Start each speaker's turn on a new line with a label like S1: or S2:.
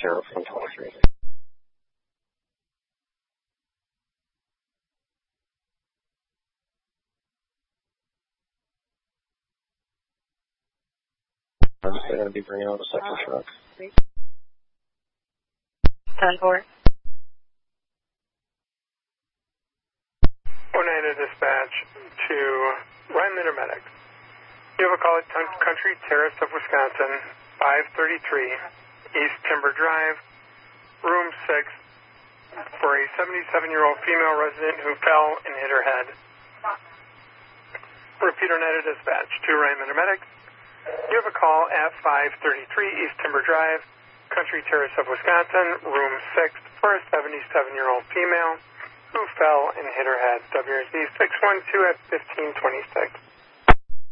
S1: Sheriff 123. They're going to be bringing out a second truck.
S2: 10-4.
S3: Oneida Dispatch to Ryan Litter Medics. You have a call at Country Terrace of Wisconsin, 533 East Timber Drive, room 6, for a 77-year-old female resident who fell and hit her head. Repeat Oneida Dispatch to Ryan Litter Medics. You have a call at 533 East Timber Drive, Country Terrace of Wisconsin, room 6, for a 77-year-old female who fell and hit her head. WRC 612 at 1526.